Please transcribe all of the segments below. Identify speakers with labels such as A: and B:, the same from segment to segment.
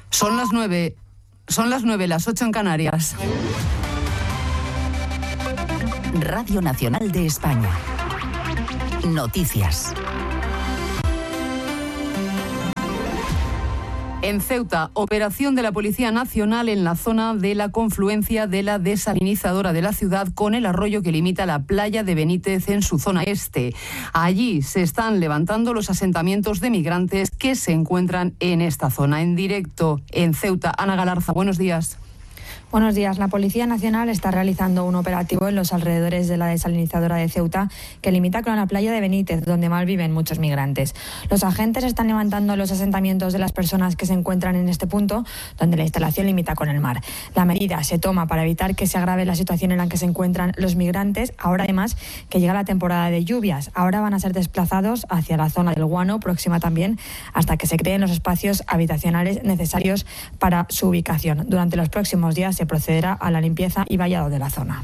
A: Son las 9, las 8 en Canarias.
B: Radio Nacional de España. Noticias.
A: En Ceuta, operación de la Policía Nacional en la zona de la confluencia de la desalinizadora de la ciudad con el arroyo que limita la playa de Benítez en su zona este. Allí se están levantando los asentamientos de migrantes que se encuentran en esta zona. En directo en Ceuta, Ana Galarza, buenos días.
C: Buenos días. La Policía Nacional está realizando un operativo en los alrededores de la desalinizadora de Ceuta que limita con la playa de Benítez, donde mal viven muchos migrantes. Los agentes están levantando los asentamientos de las personas que se encuentran en este punto, donde la instalación limita con el mar. La medida se toma para evitar que se agrave la situación en la que se encuentran los migrantes, ahora además que llega la temporada de lluvias. Ahora van a ser desplazados hacia la zona del Guano, próxima también, hasta que se creen los espacios habitacionales necesarios para su ubicación. Durante los próximos días se procederá a la limpieza y vallado de la zona.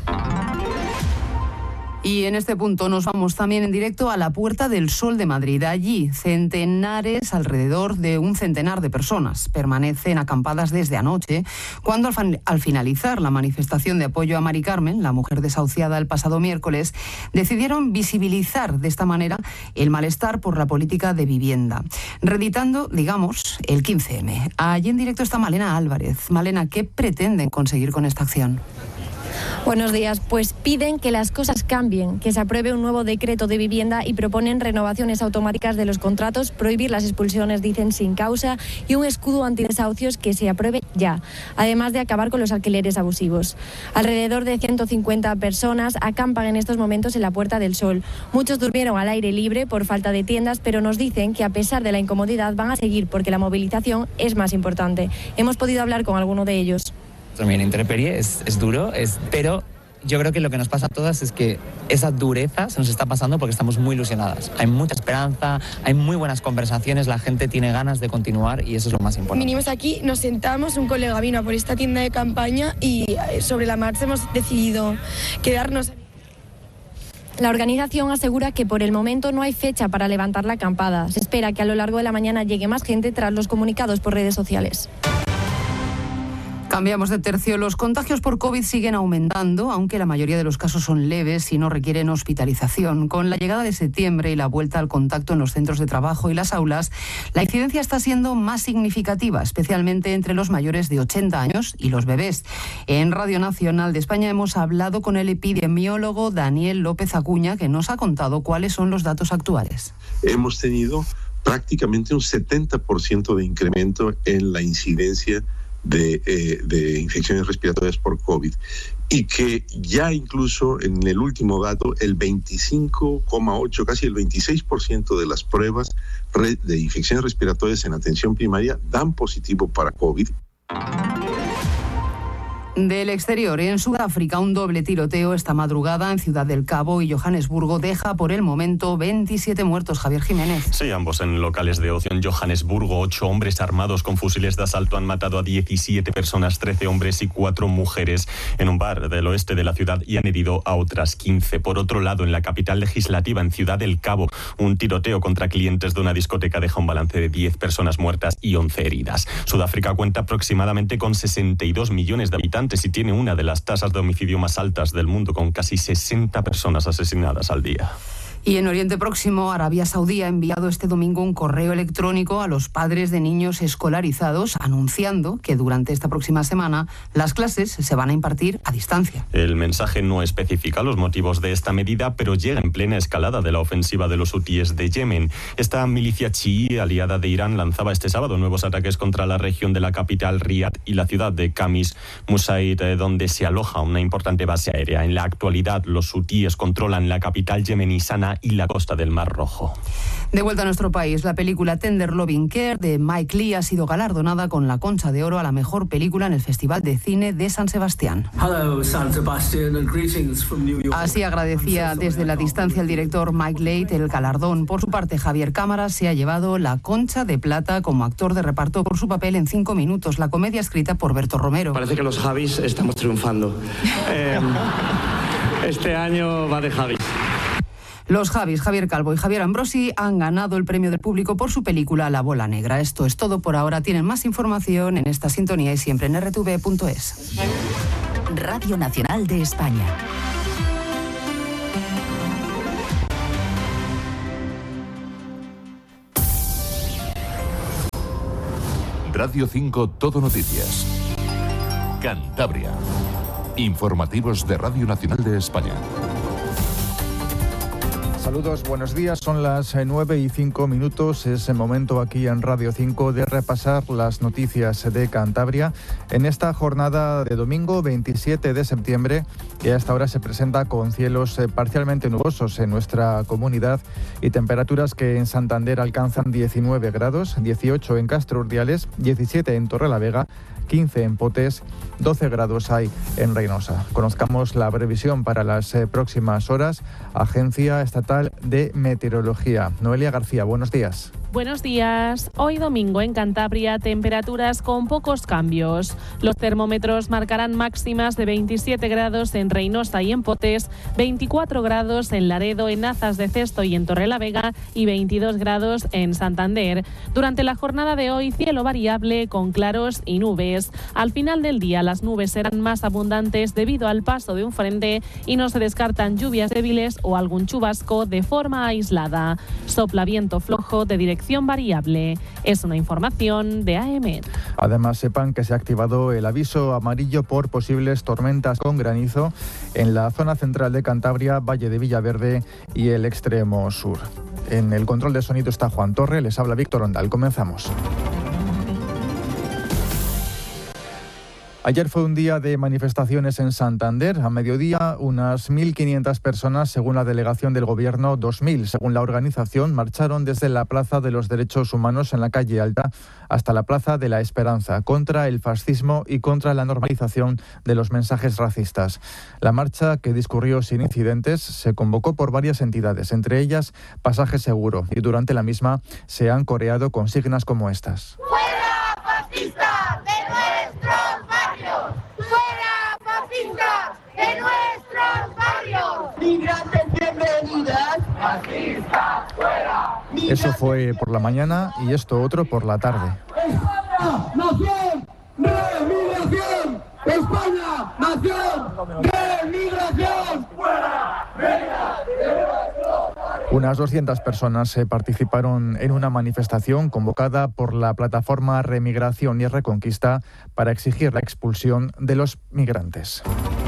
A: Y en este punto nos vamos también en directo a la Puerta del Sol de Madrid. Allí, alrededor de un centenar de personas permanecen acampadas desde anoche, cuando al finalizar la manifestación de apoyo a Mari Carmen, la mujer desahuciada el pasado miércoles, decidieron visibilizar de esta manera el malestar por la política de vivienda, reeditando, digamos, el 15M. Allí en directo está Malena Álvarez. Malena, ¿qué pretenden conseguir con esta acción?
D: Buenos días. Pues piden que las cosas cambien, que se apruebe un nuevo decreto de vivienda y proponen renovaciones automáticas de los contratos, prohibir las expulsiones, dicen, sin causa, y un escudo antidesahucios que se apruebe ya, además de acabar con los alquileres abusivos. Alrededor de 150 personas acampan en estos momentos en la Puerta del Sol. Muchos durmieron al aire libre por falta de tiendas, pero nos dicen que a pesar de la incomodidad van a seguir porque la movilización es más importante. Hemos podido hablar con alguno de ellos.
E: También intemperie es duro, pero yo creo que lo que nos pasa a todas es que esa dureza se nos está pasando porque estamos muy ilusionadas. Hay mucha esperanza, hay muy buenas conversaciones, la gente tiene ganas de continuar y eso es lo más importante.
F: Vinimos aquí, nos sentamos, un colega vino a por esta tienda de campaña y sobre la marcha hemos decidido quedarnos.
D: La organización asegura que por el momento no hay fecha para levantar la acampada. Se espera que a lo largo de la mañana llegue más gente tras los comunicados por redes sociales.
A: Cambiamos de tercio. Los contagios por COVID siguen aumentando, aunque la mayoría de los casos son leves y no requieren hospitalización. Con la llegada de septiembre y la vuelta al contacto en los centros de trabajo y las aulas, la incidencia está siendo más significativa, especialmente entre los mayores de 80 años y los bebés. En Radio Nacional de España hemos hablado con el epidemiólogo Daniel López Acuña, que nos ha contado cuáles son los datos actuales.
G: Hemos tenido prácticamente un 70% de incremento en la incidencia de infecciones respiratorias por COVID, y que ya incluso en el último dato el 25,8, casi el 26% de las pruebas de infecciones respiratorias en atención primaria dan positivo para COVID.
A: Del exterior, en Sudáfrica, un doble tiroteo esta madrugada en Ciudad del Cabo y Johannesburgo deja por el momento 27 muertos. Javier Jiménez.
H: Sí, ambos en locales de ocio. En Johannesburgo, 8 hombres armados con fusiles de asalto han matado a 17 personas, 13 hombres y 4 mujeres en un bar del oeste de la ciudad y han herido a otras 15. Por otro lado, en la capital legislativa, en Ciudad del Cabo, un tiroteo contra clientes de una discoteca deja un balance de 10 personas muertas y 11 heridas. Sudáfrica cuenta aproximadamente con 62 millones de habitantes y tiene una de las tasas de homicidio más altas del mundo, con casi 60 personas asesinadas al día.
A: Y en Oriente Próximo, Arabia Saudí ha enviado este domingo un correo electrónico a los padres de niños escolarizados anunciando que durante esta próxima semana las clases se van a impartir a distancia.
H: El mensaje no especifica los motivos de esta medida, pero llega en plena escalada de la ofensiva de los hutíes de Yemen. Esta milicia chií aliada de Irán lanzaba este sábado nuevos ataques contra la región de la capital Riad y la ciudad de Khamis Musaid, donde se aloja una importante base aérea. En la actualidad, los hutíes controlan la capital yemení Sanaa y la costa del Mar Rojo.
A: De vuelta a nuestro país, la película Tender Loving Care de Mike Leigh ha sido galardonada con la Concha de Oro a la mejor película en el Festival de Cine de San Sebastián. Así agradecía desde la distancia el director Mike Leigh el galardón. Por su parte, Javier Cámara se ha llevado la Concha de Plata como actor de reparto por su papel en 5 minutos, la comedia escrita por Berto Romero.
I: Parece que los Javis estamos triunfando. Este año va de Javis.
A: Los Javis, Javier Calvo y Javier Ambrosi, han ganado el premio del público por su película La Bola Negra. Esto es todo por ahora. Tienen más información en esta sintonía y siempre en rtv.es.
B: Radio Nacional de España.
I: Radio 5 Todo Noticias. Cantabria. Informativos de Radio Nacional de España.
J: Saludos, buenos días. Son las 9:05. Es el momento aquí en Radio 5 de repasar las noticias de Cantabria en esta jornada de domingo 27 de septiembre, que hasta ahora se presenta con cielos parcialmente nubosos en nuestra comunidad y temperaturas que en Santander alcanzan 19 grados, 18 en Castro Urdiales, 17 en Torrelavega, 15 en Potes, 12 grados hay en Reynosa. Conozcamos la previsión para las próximas horas. Agencia Estatal de Meteorología. Noelia García, buenos días.
K: Buenos días. Hoy domingo en Cantabria, temperaturas con pocos cambios. Los termómetros marcarán máximas de 27 grados en Reynosa y en Potes, 24 grados en Laredo, en Azas de Cesto y en Torrelavega y 22 grados en Santander. Durante la jornada de hoy, cielo variable con claros y nubes. Al final del día, las nubes serán más abundantes debido al paso de un frente y no se descartan lluvias débiles o algún chubasco de forma aislada. Sopla viento flojo de dirección variable. Es una información de AEMET.
J: Además, sepan que se ha activado el aviso amarillo por posibles tormentas con granizo en la zona central de Cantabria, Valle de Villaverde y el extremo sur. En el control de sonido está Juan Torre, les habla Víctor Ondal. Comenzamos. Ayer fue un día de manifestaciones en Santander. A mediodía, unas 1.500 personas, según la delegación del Gobierno, 2.000, según la organización, marcharon desde la Plaza de los Derechos Humanos en la calle Alta hasta la Plaza de la Esperanza, contra el fascismo y contra la normalización de los mensajes racistas. La marcha, que discurrió sin incidentes, se convocó por varias entidades, entre ellas Pasaje Seguro, y durante la misma se han coreado consignas como estas.
L: ¡Fuera fascista de nuestros barrios! ¡Fuera fascista de nuestros barrios! ¡Migrantes bienvenidas! ¡Fascistas fuera!
J: Eso fue por la mañana y esto otro por la tarde.
L: ¡España, nación, remigración! ¡España, nación, remigración! ¡Fuera! ¡Venga!
J: Unas 200 personas participaron en una manifestación convocada por la plataforma Remigración y Reconquista para exigir la expulsión de los migrantes.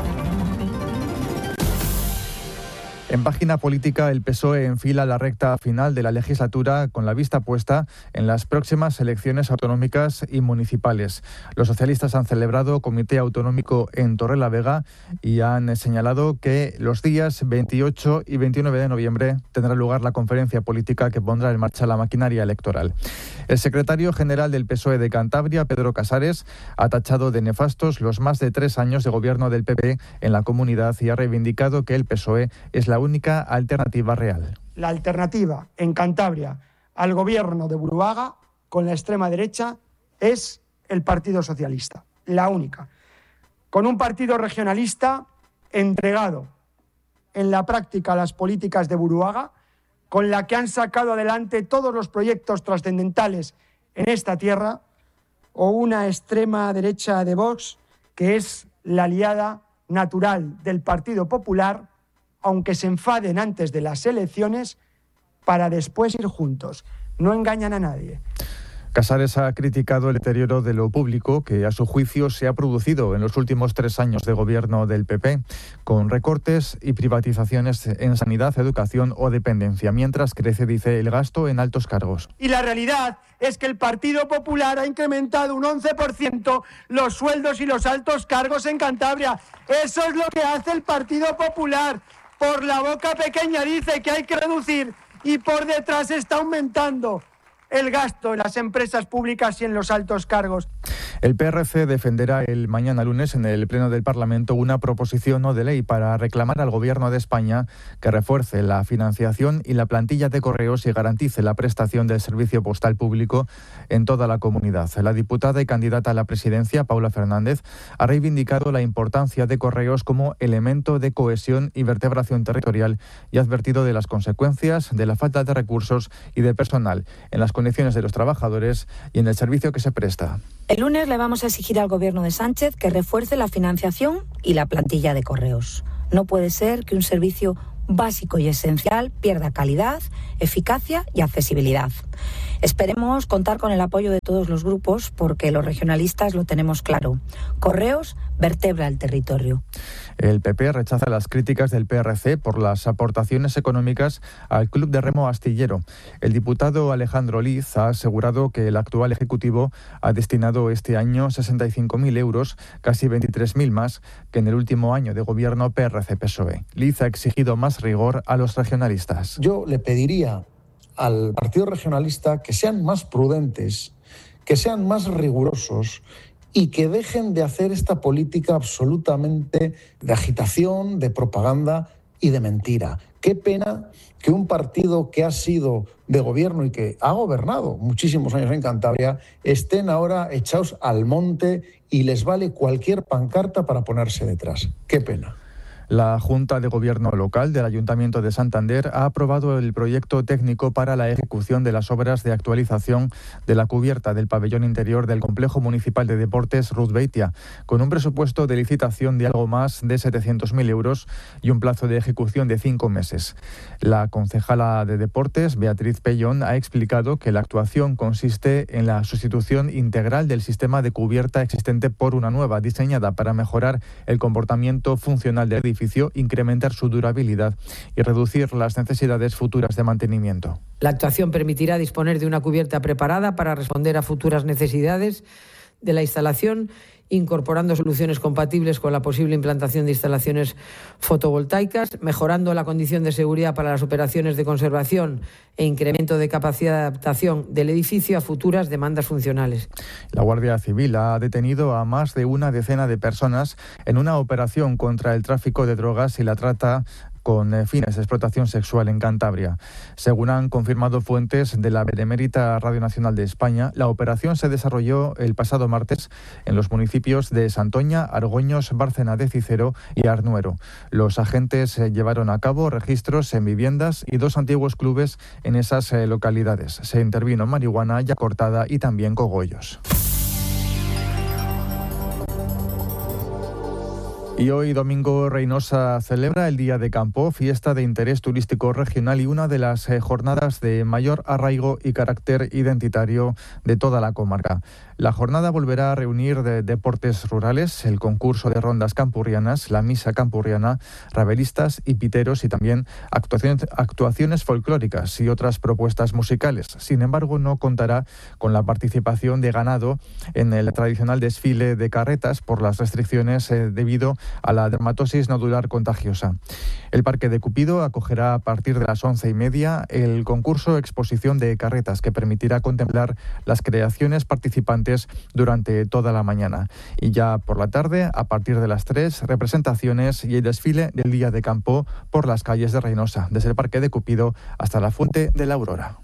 J: En página política, el PSOE enfila la recta final de la legislatura con la vista puesta en las próximas elecciones autonómicas y municipales. Los socialistas han celebrado comité autonómico en Torrelavega y han señalado que los días 28 y 29 de noviembre tendrá lugar la conferencia política que pondrá en marcha la maquinaria electoral. El secretario general del PSOE de Cantabria, Pedro Casares, ha tachado de nefastos los más de 3 años de gobierno del PP en la comunidad y ha reivindicado que el PSOE es la única alternativa real.
M: La alternativa en Cantabria al gobierno de Buruaga con la extrema derecha es el Partido Socialista, la única. Con un partido regionalista entregado en la práctica a las políticas de Buruaga, con la que han sacado adelante todos los proyectos trascendentales en esta tierra, o una extrema derecha de Vox que es la aliada natural del Partido Popular, aunque se enfaden antes de las elecciones para después ir juntos. No engañan a nadie.
J: Casares ha criticado el deterioro de lo público que, a su juicio, se ha producido en los últimos 3 años de gobierno del PP, con recortes y privatizaciones en sanidad, educación o dependencia, mientras crece, dice, el gasto en altos cargos.
M: Y la realidad es que el Partido Popular ha incrementado un 11% los sueldos y los altos cargos en Cantabria. Eso es lo que hace el Partido Popular. Por la boca pequeña dice que hay que reducir y por detrás está aumentando. el gasto en las empresas públicas y en los altos cargos.
J: El PRC defenderá el mañana lunes en el Pleno del Parlamento una proposición no de ley para reclamar al Gobierno de España que refuerce la financiación y la plantilla de correos y garantice la prestación del servicio postal público en toda la comunidad. La diputada y candidata a la presidencia, Paula Fernández, ha reivindicado la importancia de correos como elemento de cohesión y vertebración territorial y ha advertido de las consecuencias de la falta de recursos y de personal en las condiciones de los trabajadores y en el servicio que se presta.
N: El lunes le vamos a exigir al Gobierno de Sánchez que refuerce la financiación y la plantilla de correos. No puede ser que un servicio básico y esencial pierda calidad, eficacia y accesibilidad. Esperemos contar con el apoyo de todos los grupos porque los regionalistas lo tenemos claro. Correos vertebra el territorio.
J: El PP rechaza las críticas del PRC por las aportaciones económicas al Club de Remo Astillero. El diputado Alejandro Liz ha asegurado que el actual Ejecutivo ha destinado este año 65.000 euros, casi 23.000 más que en el último año de gobierno PRC-PSOE. Liz ha exigido más rigor a los regionalistas.
O: Yo le pediría al Partido Regionalista que sean más prudentes, que sean más rigurosos y que dejen de hacer esta política absolutamente de agitación, de propaganda y de mentira. Qué pena que un partido que ha sido de gobierno y que ha gobernado muchísimos años en Cantabria estén ahora echados al monte y les vale cualquier pancarta para ponerse detrás. Qué pena.
J: La Junta de Gobierno Local del Ayuntamiento de Santander ha aprobado el proyecto técnico para la ejecución de las obras de actualización de la cubierta del pabellón interior del Complejo Municipal de Deportes Ruth Beitia, con un presupuesto de licitación de algo más de 700.000 euros y un plazo de ejecución de 5 meses. La concejala de Deportes, Beatriz Pellón, ha explicado que la actuación consiste en la sustitución integral del sistema de cubierta existente por una nueva, diseñada para mejorar el comportamiento funcional del edificio, incrementar su durabilidad y reducir las necesidades futuras de mantenimiento.
P: La actuación permitirá disponer de una cubierta preparada para responder a futuras necesidades de la instalación, incorporando soluciones compatibles con la posible implantación de instalaciones fotovoltaicas, mejorando la condición de seguridad para las operaciones de conservación e incremento de capacidad de adaptación del edificio a futuras demandas funcionales.
J: La Guardia Civil ha detenido a más de una decena de personas en una operación contra el tráfico de drogas y la trata con fines de explotación sexual en Cantabria. Según han confirmado fuentes de la Benemérita Radio Nacional de España, la operación se desarrolló el pasado martes en los municipios de Santoña, Argoños, Bárcena de Cicero y Arnuero. Los agentes llevaron a cabo registros en viviendas y 2 antiguos clubes en esas localidades. Se intervino marihuana ya cortada y también cogollos. Y hoy, domingo, Reynosa celebra el Día de Campo, fiesta de interés turístico regional y una de las jornadas de mayor arraigo y carácter identitario de toda la comarca. La jornada volverá a reunir deportes rurales, el concurso de rondas campurrianas, la misa campurriana, rabelistas y piteros y también actuaciones folclóricas y otras propuestas musicales. Sin embargo, no contará con la participación de ganado en el tradicional desfile de carretas por las restricciones debido a la dermatosis nodular contagiosa. El Parque de Cupido acogerá a partir de las 11:30 el concurso exposición de carretas que permitirá contemplar las creaciones participantes durante toda la mañana. Y ya por la tarde, a partir de las 3, representaciones y el desfile del Día de Campo por las calles de Reynosa, desde el Parque de Cupido hasta la Fuente de la Aurora.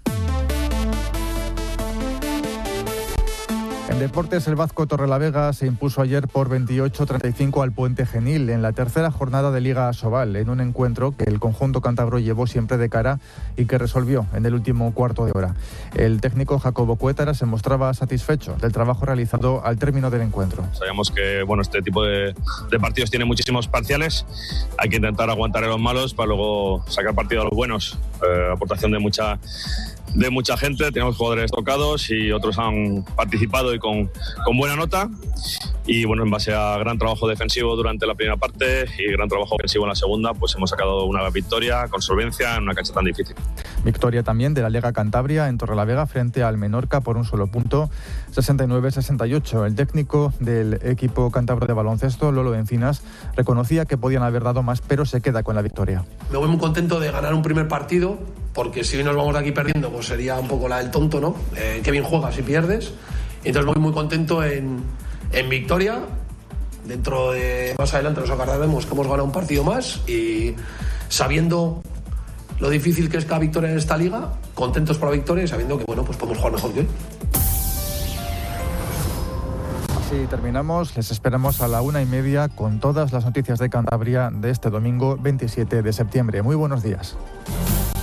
J: En deportes, el Vasco Torrelavega se impuso ayer por 28-35 al Puente Genil en la tercera jornada de Liga Asobal, en un encuentro que el conjunto cántabro llevó siempre de cara y que resolvió en el último cuarto de hora. El técnico Jacobo Cuétara se mostraba satisfecho del trabajo realizado al término del encuentro.
Q: Sabíamos que este tipo de partidos tiene muchísimos parciales, hay que intentar aguantar a los malos para luego sacar partido a los buenos. Aportación de mucha gente, tenemos jugadores tocados y otros han participado y con buena nota. Y en base a gran trabajo defensivo durante la primera parte y gran trabajo ofensivo en la segunda, pues hemos sacado una victoria con solvencia en una cancha tan difícil.
J: Victoria también de la Liga Cantabria en Torrelavega frente al Menorca por un solo punto, 69-68. El técnico del equipo cántabro de baloncesto, Lolo Encinas, reconocía que podían haber dado más, pero se queda con la victoria.
R: Me voy muy contento de ganar un primer partido porque si hoy nos vamos de aquí perdiendo, pues sería un poco la del tonto, ¿no? Qué bien juegas si pierdes. Entonces voy muy contento en victoria. Dentro de más adelante nos acordaremos que hemos ganado un partido más y sabiendo lo difícil que es cada victoria en esta liga, contentos por la victoria y sabiendo que, bueno, pues podemos jugar mejor que hoy.
J: Así terminamos. Les esperamos a la 1:30 con todas las noticias de Cantabria de este domingo 27 de septiembre. Muy buenos días.